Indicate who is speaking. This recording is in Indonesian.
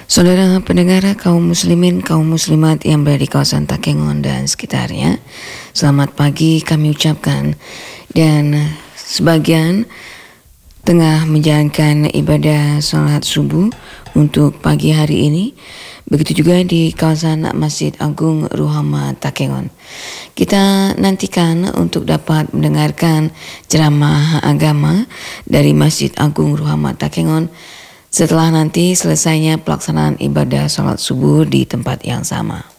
Speaker 1: Saudara pendengar kaum muslimin, kaum muslimat yang berada di kawasan Takengon dan sekitarnya, selamat pagi kami ucapkan. Dan sebagian tengah menjalankan ibadah sholat subuh untuk pagi hari ini. Begitu juga di kawasan Masjid Agung Ruhama Takengon. Kita nantikan untuk dapat mendengarkan ceramah agama dari Masjid Agung Ruhama Takengon setelah nanti selesainya pelaksanaan ibadah sholat subuh di tempat yang sama.